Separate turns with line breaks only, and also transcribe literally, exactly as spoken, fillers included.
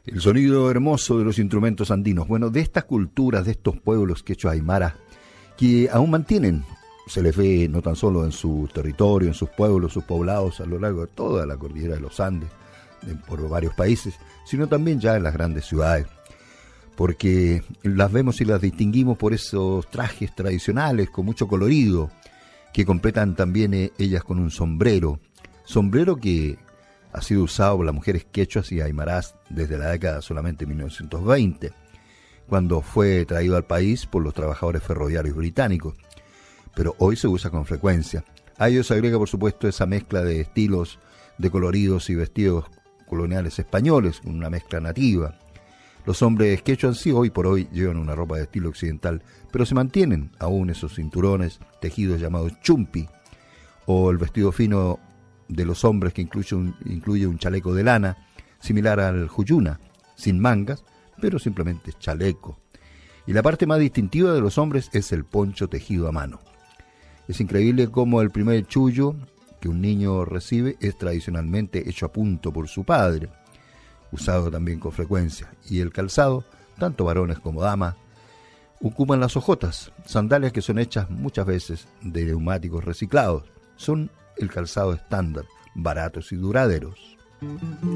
El sonido hermoso de los instrumentos andinos. Bueno, de estas culturas, de estos pueblos quechua aymara, que aún mantienen, se les ve no tan solo en su territorio, en sus pueblos, sus poblados a lo largo de toda la cordillera de los Andes, de, por varios países, sino también ya en las grandes ciudades, porque las vemos y las distinguimos por esos trajes tradicionales con mucho colorido, que completan también eh, ellas con un sombrero, sombrero que ha sido usado por las mujeres quechuas y aymarás desde la década solamente de mil novecientos veinte, cuando fue traído al país por los trabajadores ferroviarios británicos, pero hoy se usa con frecuencia. A ello se agrega, por supuesto, esa mezcla de estilos, de coloridos y vestidos coloniales españoles, una mezcla nativa. Los hombres quechuas sí hoy por hoy llevan una ropa de estilo occidental, pero se mantienen aún esos cinturones tejidos llamados chumpi, o el vestido fino de los hombres que incluye un, incluye un chaleco de lana, similar al juyuna, sin mangas, pero simplemente chaleco. Y la parte más distintiva de los hombres es el poncho tejido a mano. Es increíble cómo el primer chullo que un niño recibe es tradicionalmente hecho a punto por su padre, usado también con frecuencia, y el calzado, tanto varones como damas, ocupan las hojotas, sandalias que son hechas muchas veces de neumáticos reciclados. Son el calzado estándar, baratos y duraderos.